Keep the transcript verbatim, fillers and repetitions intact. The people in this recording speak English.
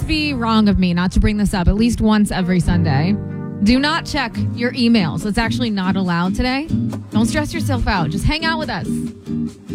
just be wrong of me not to bring this up at least once every Sunday. Do not check your emails. It's actually not allowed today. Don't stress yourself out. Just hang out with us.